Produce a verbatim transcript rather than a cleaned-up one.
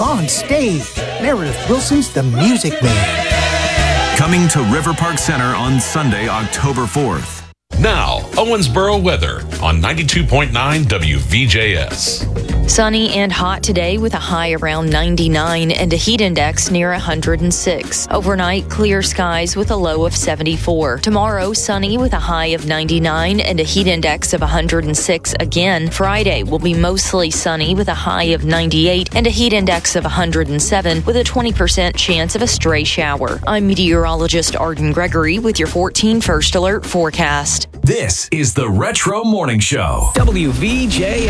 on stage. Meredith Wilson's The Music Man. Coming to River Park Center on Sunday, October fourth. Now, Owensboro weather on ninety-two point nine W V J S. Sunny and hot today with a high around ninety-nine and a heat index near one hundred six. Overnight, clear skies with a low of seventy-four. Tomorrow, sunny with a high of ninety-nine and a heat index of one hundred six again. Friday will be mostly sunny with a high of ninety-eight and a heat index of one hundred seven with a twenty percent chance of a stray shower. I'm meteorologist Arden Gregory with your fourteen First Alert forecast. This is the Retro Morning Show. W V J